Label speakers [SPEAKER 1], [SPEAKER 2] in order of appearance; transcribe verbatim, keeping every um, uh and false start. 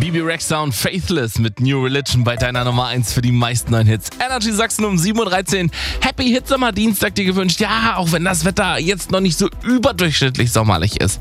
[SPEAKER 1] Bibi Rexha und Faithless mit New Religion bei deiner Nummer eins für die meisten neuen Hits. Energy Sachsen um sieben Uhr dreizehn. Happy Hitsommer Dienstag dir gewünscht. Ja, auch wenn das Wetter jetzt noch nicht so überdurchschnittlich sommerlich ist.